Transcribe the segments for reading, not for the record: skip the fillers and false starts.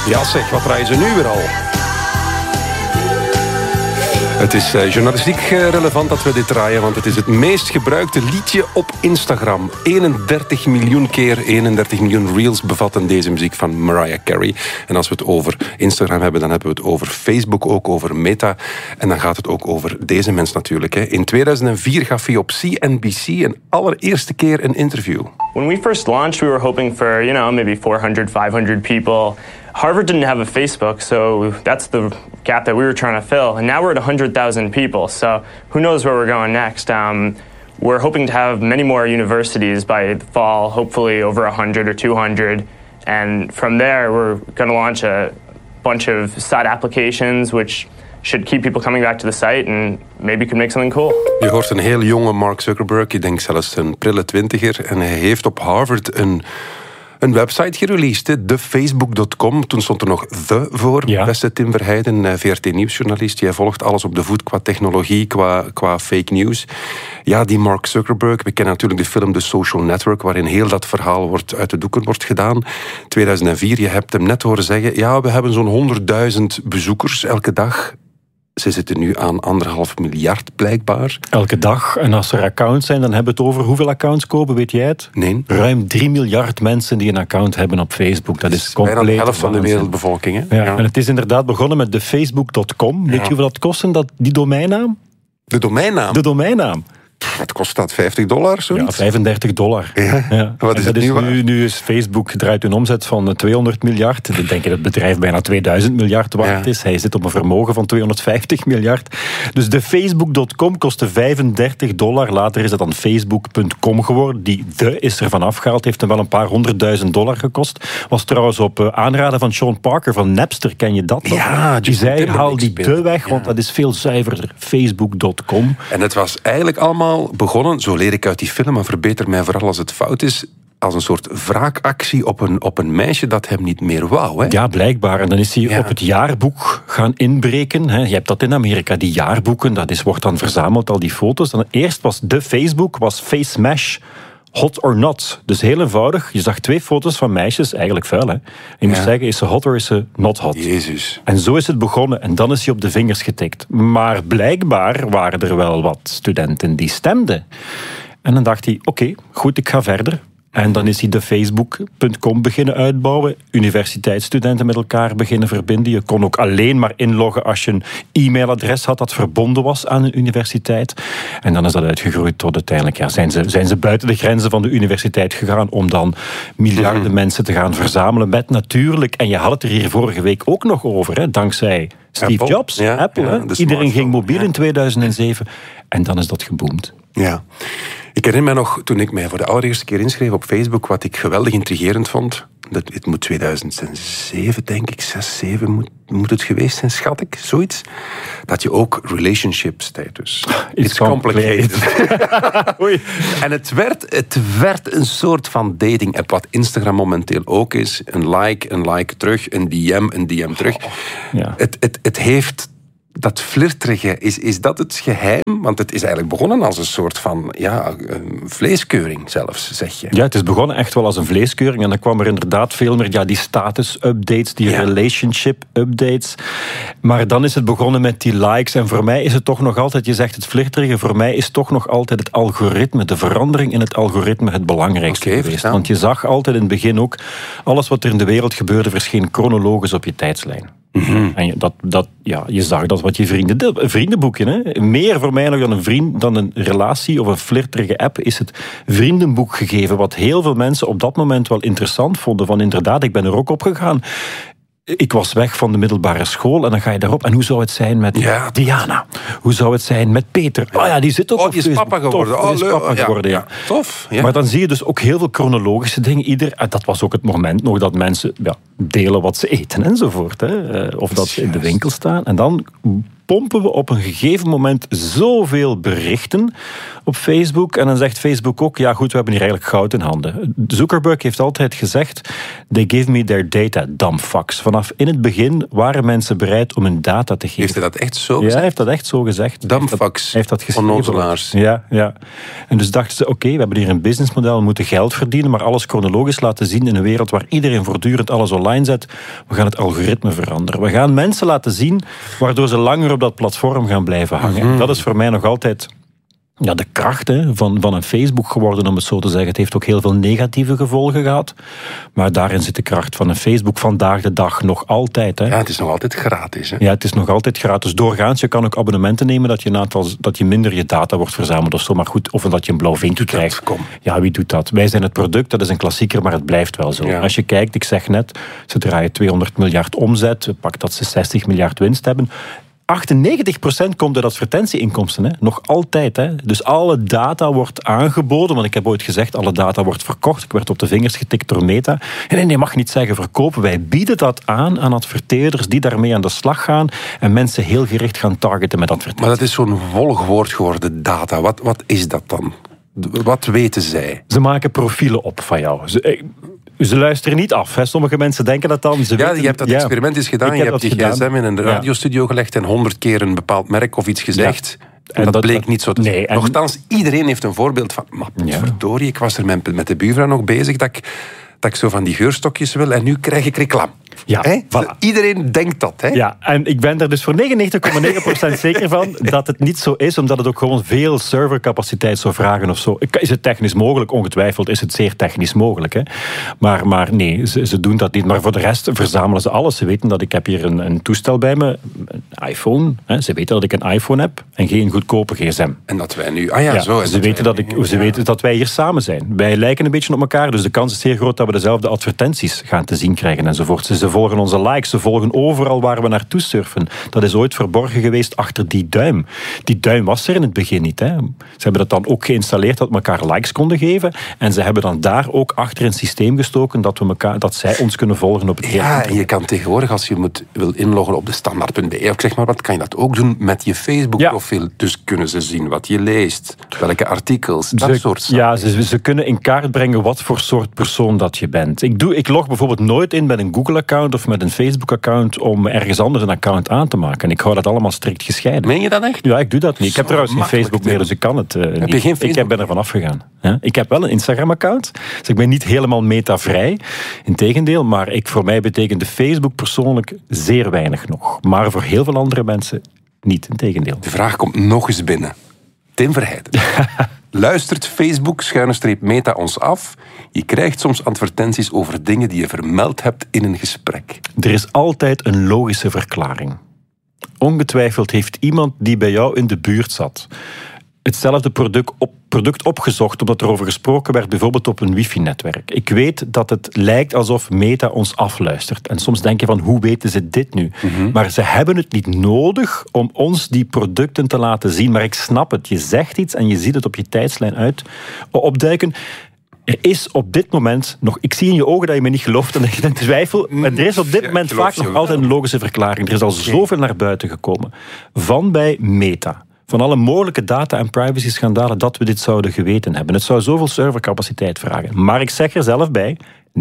Ja zeg, wat draaien ze nu weer al? Het is journalistiek relevant dat we dit draaien, want het is het meest gebruikte liedje op Instagram. 31 miljoen keer, 31 miljoen reels bevatten deze muziek van Mariah Carey. En als we het over Instagram hebben, dan hebben we het over Facebook, ook over Meta. En dan gaat het ook over deze mens natuurlijk. In 2004 gaf hij op CNBC een allereerste keer een interview. When we first launched, we were hoping for, maybe 400, 500 people. Harvard didn't have a Facebook, so that's the gap that we were trying to fill. And now we're at 100,000 people, so who knows where we're going next. We're hoping to have many more universities by the fall, hopefully over 100 or 200. And from there, we're going to launch a bunch of side applications, which should keep people coming back to the site and maybe could make something cool. Je hoort een heel jonge Mark Zuckerberg, ik denk zelfs een prille twintiger. En hij heeft op Harvard een website gereleased, thefacebook.com. Toen stond er nog The voor, ja. Beste Tim Verheijden, VRT Nieuwsjournalist. Jij volgt alles op de voet qua technologie, qua fake news. Ja, die Mark Zuckerberg, we kennen natuurlijk de film The Social Network, waarin heel dat verhaal uit de doeken wordt gedaan. 2004, je hebt hem net horen zeggen, ja, we hebben zo'n 100.000 bezoekers elke dag. Ze zitten nu aan 1,5 miljard, blijkbaar. Elke dag. En als er accounts zijn, dan hebben we het over hoeveel accounts kopen, weet jij het? Nee. Ruim 3 miljard mensen die een account hebben op Facebook. Dat is compleet bijna de helft van de wereldbevolking. Hè? Ja. En het is inderdaad begonnen met thefacebook.com. Weet je hoeveel dat kost, die domeinnaam? De domeinnaam? De domeinnaam. Wat kost dat? $50? Zoiets? Ja, $35. Ja. Wat is het nu is Facebook draait een omzet van 200 miljard. Dan denk je dat het bedrijf bijna 2000 miljard waard is. Hij zit op een vermogen van 250 miljard. Dus de Facebook.com kostte $35. Later is dat dan Facebook.com geworden. Die is er vanaf gehaald. Heeft hem wel een paar $100.000 gekost. Was trouwens op aanraden van Sean Parker van Napster. Ken je dat nog? Ja, die zei, haal die de weg, want dat is veel zuiverder. Facebook.com. En het was eigenlijk allemaal begonnen, zo leer ik uit die film, maar verbeter mij vooral als het fout is, als een soort wraakactie op een meisje dat hem niet meer wou. Hè? Ja, blijkbaar. En dan is hij op het jaarboek gaan inbreken. Hè. Je hebt dat in Amerika, die jaarboeken. Dat wordt dan verzameld, al die foto's. Dan eerst was de Facebook, was Face Mash, hot or not. Dus heel eenvoudig. Je zag 2 foto's van meisjes, eigenlijk vuil. Hè. Je moest zeggen, is ze hot or is ze not hot? Jezus. En zo is het begonnen. En dan is hij op de vingers getikt. Maar blijkbaar waren er wel wat studenten die stemden. En dan dacht hij, oké, goed, ik ga verder. En dan is hij de Facebook.com beginnen uitbouwen. Universiteitsstudenten met elkaar beginnen verbinden. Je kon ook alleen maar inloggen als je een e-mailadres had dat verbonden was aan een universiteit. En dan is dat uitgegroeid tot uiteindelijk, zijn ze buiten de grenzen van de universiteit gegaan om dan miljarden mensen te gaan verzamelen met natuurlijk, en je had het er hier vorige week ook nog over, hè, dankzij Steve Jobs, Apple. Iedereen ging mobiel in 2007 en dan is dat geboomd. Ja. Ik herinner me nog, toen ik mij voor de allereerste keer inschreef op Facebook, wat ik geweldig intrigerend vond. Het moet 2007, denk ik, 6, 7 moet het geweest zijn, schat ik, zoiets. Dat je ook relationship status. It's complicated. Oei. En het werd een soort van dating app, wat Instagram momenteel ook is. Een like terug, een DM terug. Ja. Het heeft dat flirterige, is dat het geheim? Want het is eigenlijk begonnen als een soort van vleeskeuring zelfs, zeg je. Ja, het is begonnen echt wel als een vleeskeuring. En dan kwam er inderdaad veel meer die status-updates, die relationship-updates. Maar dan is het begonnen met die likes. En voor mij is het toch nog altijd, je zegt het flirterige, voor mij is toch nog altijd het algoritme, de verandering in het algoritme het belangrijkste geweest. Verstaan. Want je zag altijd in het begin ook, alles wat er in de wereld gebeurde, verscheen chronologisch op je tijdslijn. Mm-hmm. En je zag dat wat je vriendenboekje. Hè? Meer voor mij nog dan een relatie of een flirterige app is het vriendenboek gegeven. Wat heel veel mensen op dat moment wel interessant vonden. Van inderdaad, ik ben er ook op gegaan. Ik was weg van de middelbare school en dan ga je daarop. En hoe zou het zijn met Diana? Hoe zou het zijn met Peter? Oh ja, die zit ook op die is papa geworden. Die is papa geworden, ja. Tof. Ja. Maar dan zie je dus ook heel veel chronologische dingen. Dat was ook het moment nog dat mensen delen wat ze eten enzovoort. Hè. Of dat ze in de winkel staan. En dan pompen we op een gegeven moment zoveel berichten op Facebook. En dan zegt Facebook ook, ja goed, we hebben hier eigenlijk goud in handen. Zuckerberg heeft altijd gezegd, they give me their data, dumb fucks. Vanaf in het begin waren mensen bereid om hun data te geven. Heeft hij dat echt zo gezegd? Ja, hij heeft dat echt zo gezegd. Dumb fucks. Hij heeft dat geschreven. Onnozelaars. Ja. En dus dachten ze, oké, we hebben hier een businessmodel, we moeten geld verdienen, maar alles chronologisch laten zien in een wereld waar iedereen voortdurend alles online zet. We gaan het algoritme veranderen. We gaan mensen laten zien waardoor ze langer op dat platform gaan blijven hangen. Dat is voor mij nog altijd de kracht van een Facebook geworden, om het zo te zeggen. Het heeft ook heel veel negatieve gevolgen gehad. Maar daarin zit de kracht van een Facebook vandaag de dag nog altijd. Hè. Ja, het is nog altijd gratis. Hè? Ja, het is nog altijd gratis. Doorgaans, je kan ook abonnementen nemen dat je minder je data wordt verzameld of zo. Maar goed, of dat je een blauw vinkje krijgt. Ja, wie doet dat? Wij zijn het product, dat is een klassieker, maar het blijft wel zo. Ja. Als je kijkt, ik zeg net, ze draaien 200 miljard omzet. Pak dat ze 60 miljard winst hebben. 98% komt uit advertentieinkomsten. Hè? Nog altijd. Hè? Dus alle data wordt aangeboden. Want ik heb ooit gezegd, alle data wordt verkocht. Ik werd op de vingers getikt door Meta. En nee, je mag niet zeggen verkopen. Wij bieden dat aan adverteerders die daarmee aan de slag gaan en mensen heel gericht gaan targeten met advertenties. Maar dat is zo'n volgwoord geworden, data. Wat is dat dan? Wat weten zij? Ze maken profielen op van jou. Ze luisteren niet af. Hè. Sommige mensen denken dat dan. Je hebt dat experiment eens gedaan. Je hebt die gsm in een radiostudio gelegd en 100 keer een bepaald merk of iets gezegd. Ja. En dat bleek niet zo te zijn. Nochtans, iedereen heeft een voorbeeld van... Maar verdorie, ik was er met de buurvrouw nog bezig dat ik zo van die geurstokjes wil en nu krijg ik reclame. Ja, voilà. Iedereen denkt dat. Hè? Ja, en ik ben er dus voor 99,9% zeker van dat het niet zo is, omdat het ook gewoon veel servercapaciteit zou vragen of zo. Is het technisch mogelijk? Ongetwijfeld is het zeer technisch mogelijk. Hè? Maar nee, ze doen dat niet. Maar voor de rest verzamelen ze alles. Ze weten dat ik heb hier een toestel bij me, een iPhone. Hè? Ze weten dat ik een iPhone heb en geen goedkope gsm. En dat wij nu... Ze weten dat wij hier samen zijn. Wij lijken een beetje op elkaar, dus de kans is zeer groot dat we dezelfde advertenties gaan te zien krijgen enzovoort. Ze volgen onze likes, ze volgen overal waar we naartoe surfen. Dat is ooit verborgen geweest achter die duim. Die duim was er in het begin niet. Hè. Ze hebben dat dan ook geïnstalleerd dat we elkaar likes konden geven. En ze hebben dan daar ook achter een systeem gestoken dat zij ons kunnen volgen op het hele internet. En je kan tegenwoordig, als je wil inloggen op de standaard.be of zeg maar wat, kan je dat ook doen met je Facebook-profiel. Ja. Dus kunnen ze zien wat je leest, welke artikels, dat soort zaken. Ja, ze kunnen in kaart brengen wat voor soort persoon dat je bent. Ik log bijvoorbeeld nooit in met een Google-account of met een Facebook-account om ergens anders een account aan te maken. Ik hou dat allemaal strikt gescheiden. Meen je dat echt? Ja, ik doe dat niet. Ik heb trouwens geen Facebook meer, dus ik kan het niet. Heb je geen Facebook? Ik ben ervan afgegaan. Ja? Ik heb wel een Instagram-account, dus ik ben niet helemaal meta-vrij. Integendeel, maar voor mij betekent de Facebook persoonlijk zeer weinig nog. Maar voor heel veel andere mensen niet, integendeel. De vraag komt nog eens binnen. Tim Verheijden. Luistert Facebook-meta ons af? Je krijgt soms advertenties over dingen die je vermeld hebt in een gesprek. Er is altijd een logische verklaring. Ongetwijfeld heeft iemand die bij jou in de buurt zat hetzelfde product opgezocht omdat er over gesproken werd, bijvoorbeeld op een wifi-netwerk. Ik weet dat het lijkt alsof Meta ons afluistert. En soms denk je van, hoe weten ze dit nu? Mm-hmm. Maar ze hebben het niet nodig om ons die producten te laten zien. Maar ik snap het. Je zegt iets en je ziet het op je tijdslijn opduiken. Er is op dit moment nog... Ik zie in je ogen dat je me niet gelooft en dat je in twijfel. Maar er is op dit moment vaak nog altijd een logische verklaring. Er is al zoveel naar buiten gekomen. Van bij Meta. Van alle mogelijke data- en privacy-schandalen dat we dit zouden geweten hebben. Het zou zoveel servercapaciteit vragen. Maar ik zeg er zelf bij, 99,9%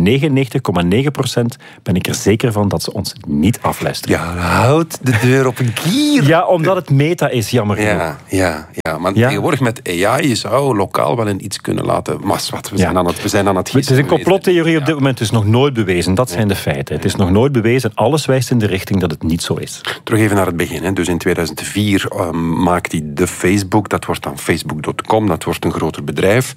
ben ik er zeker van dat ze ons niet afluisteren. Ja, houd de deur op een kier. Ja, omdat het Meta is, jammer genoeg. Ja. Maar tegenwoordig met AI, je zou lokaal wel in iets kunnen laten. Maar wat, we zijn aan het gissen. Het is een complottheorie op dit moment, het is nog nooit bewezen. Dat zijn de feiten. Het is nog nooit bewezen. Alles wijst in de richting dat het niet zo is. Terug even naar het begin. Hè. Dus in 2004 maakt hij de Facebook. Dat wordt dan Facebook.com. Dat wordt een groter bedrijf.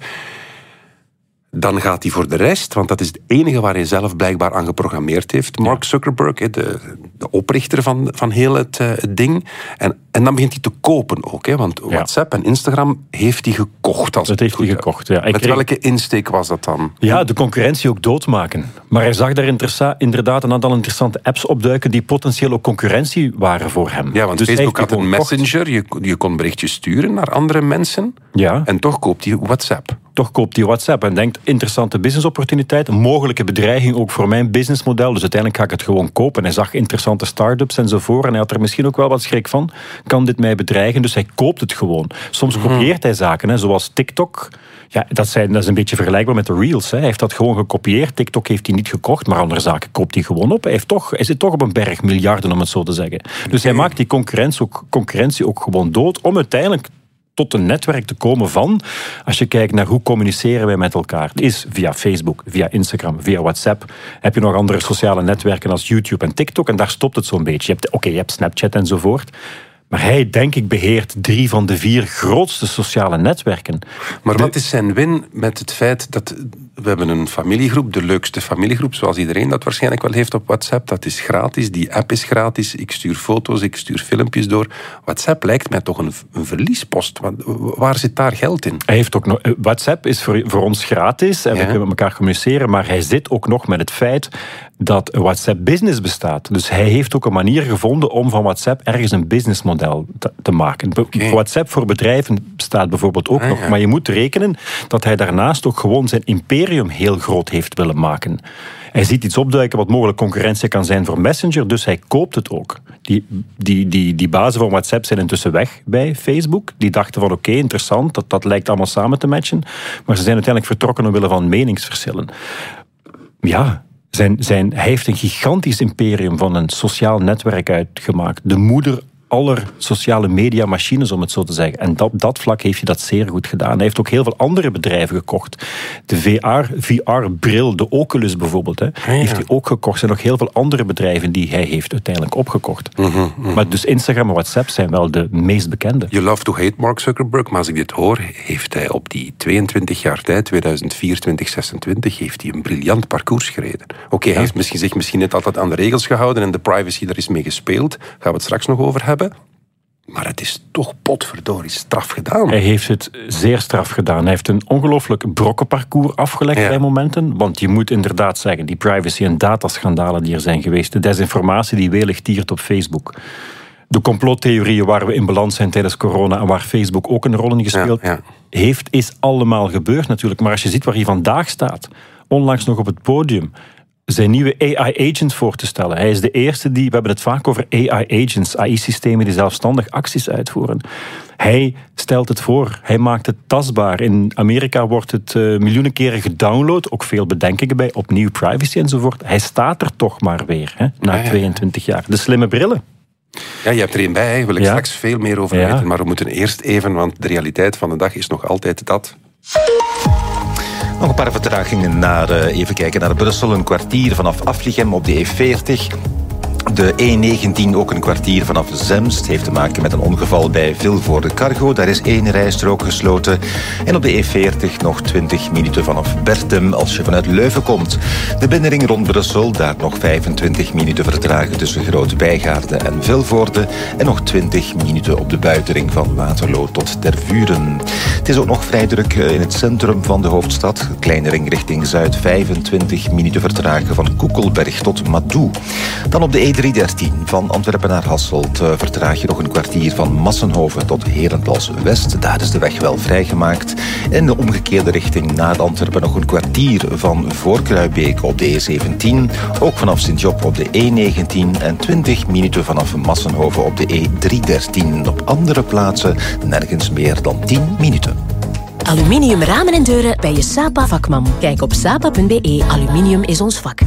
Dan gaat hij voor de rest, want dat is het enige waar hij zelf blijkbaar aan geprogrammeerd heeft. Mark Zuckerberg, de oprichter van heel het ding. En dan begint hij te kopen ook, hè, want WhatsApp en Instagram heeft hij gekocht. Dat heeft hij gekocht, ja. Met welke insteek was dat dan? Ja, de concurrentie ook doodmaken. Maar hij zag daar inderdaad een aantal interessante apps opduiken die potentieel ook concurrentie waren voor hem. Ja, want dus Facebook had een messenger, je kon berichtjes sturen naar andere mensen. Ja. En toch koopt hij WhatsApp. Toch koopt hij WhatsApp en denkt, interessante businessopportuniteit, een mogelijke bedreiging ook voor mijn businessmodel, dus uiteindelijk ga ik het gewoon kopen. Hij zag interessante start-ups enzovoort en hij had er misschien ook wel wat schrik van. Kan dit mij bedreigen? Dus hij koopt het gewoon. Soms kopieert hij zaken, zoals TikTok. Ja, dat is een beetje vergelijkbaar met de Reels. Hij heeft dat gewoon gekopieerd. TikTok heeft hij niet gekocht, maar andere zaken koopt hij gewoon op. Hij zit toch op een berg miljarden, om het zo te zeggen. Dus hij maakt die concurrentie ook gewoon dood, om uiteindelijk tot een netwerk te komen van, als je kijkt naar hoe communiceren wij met elkaar, is via Facebook, via Instagram, via WhatsApp. Heb je nog andere sociale netwerken als YouTube en TikTok en daar stopt het zo'n beetje. Je hebt Snapchat enzovoort. Maar hij, denk ik, beheert 3 van de 4 grootste sociale netwerken. Maar wat is zijn win met het feit dat we hebben een familiegroep, de leukste familiegroep, zoals iedereen dat waarschijnlijk wel heeft op WhatsApp. Dat is gratis, die app is gratis. Ik stuur foto's, ik stuur filmpjes door. WhatsApp lijkt mij toch een verliespost. Waar zit daar geld in? Hij heeft ook nog, WhatsApp is voor ons gratis en we kunnen met elkaar communiceren, maar hij zit ook nog met het feit dat WhatsApp Business bestaat. Dus hij heeft ook een manier gevonden om van WhatsApp ergens een businessmodel te maken. WhatsApp voor bedrijven bestaat bijvoorbeeld ook nog, maar je moet rekenen dat hij daarnaast ook gewoon zijn imperium heel groot heeft willen maken. Hij ziet iets opduiken wat mogelijk concurrentie kan zijn voor Messenger, dus hij koopt het ook. Die bazen van WhatsApp zijn intussen weg bij Facebook. Die dachten van oké, interessant, dat lijkt allemaal samen te matchen, maar ze zijn uiteindelijk vertrokken omwille van meningsverschillen. Ja, hij heeft een gigantisch imperium van een sociaal netwerk uitgemaakt. De moeder aller sociale mediamachines, om het zo te zeggen. En op dat vlak heeft hij dat zeer goed gedaan. Hij heeft ook heel veel andere bedrijven gekocht. De VR-bril, de Oculus bijvoorbeeld, heeft hij ook gekocht. Er zijn nog heel veel andere bedrijven die hij heeft uiteindelijk opgekocht. Maar dus Instagram en WhatsApp zijn wel de meest bekende. You love to hate Mark Zuckerberg, maar als ik dit hoor, heeft hij op die 22 jaar tijd, 2004, 2026, heeft hij een briljant parcours gereden. Oké, hij heeft zich misschien net altijd aan de regels gehouden en de privacy daar is mee gespeeld. Gaan we het straks nog over hebben. Maar het is toch potverdorie straf gedaan. Hij heeft het zeer straf gedaan. Hij heeft een ongelooflijk brokkenparcours afgelegd bij momenten. Want je moet inderdaad zeggen, die privacy- en dataschandalen die er zijn geweest, de desinformatie die welig tiert op Facebook, de complottheorieën waar we in balans zijn tijdens corona en waar Facebook ook een rol in gespeeld heeft, is allemaal gebeurd natuurlijk. Maar als je ziet waar hij vandaag staat, onlangs nog op het podium, zijn nieuwe AI-agent voor te stellen. Hij is de eerste we hebben het vaak over AI-agents, AI-systemen die zelfstandig acties uitvoeren. Hij stelt het voor, hij maakt het tastbaar. In Amerika wordt het miljoenen keren gedownload, ook veel bedenkingen bij, opnieuw privacy enzovoort. Hij staat er toch maar weer, na 22 jaar. De slimme brillen. Ja, je hebt er een bij, daar wil ik straks veel meer over weten, maar we moeten eerst even, want de realiteit van de dag is nog altijd dat. Nog een paar vertragingen even kijken naar Brussel. Een kwartier vanaf Aflichem op de E40. De E19 ook een kwartier vanaf Zemst. Heeft te maken met een ongeval bij Vilvoorde Cargo. Daar is 1 rijstrook gesloten. En op de E40 nog 20 minuten vanaf Bertem als je vanuit Leuven komt. De binnenring rond Brussel, daar nog 25 minuten vertragen tussen Groot-Bijgaarde en Vilvoorde. En nog 20 minuten op de buitenring van Waterloo tot Tervuren. Het is ook nog vrij druk in het centrum van de hoofdstad. Kleine ring richting Zuid, 25 minuten vertragen van Koekelberg tot Madoux. Dan op de E313 van Antwerpen naar Hasselt vertraag je nog een kwartier van Massenhoven tot Herentals-West. Daar is de weg wel vrijgemaakt. En in de omgekeerde richting naar Antwerpen nog een kwartier van Voorkruibeek op de E17. Ook vanaf Sint-Job op de E19 en 20 minuten vanaf Massenhoven op de E313. Op andere plaatsen nergens meer dan 10 minuten. Aluminium ramen en deuren bij je Sapa vakman. Kijk op sapa.be. Aluminium is ons vak.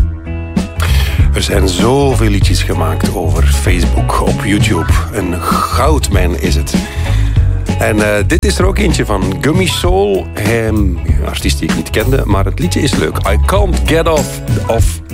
Er zijn zoveel liedjes gemaakt over Facebook op YouTube. Een goudmijn is het. En dit is er ook eentje van Gummy Soul. Een artiest die ik niet kende, maar het liedje is leuk. I can't get off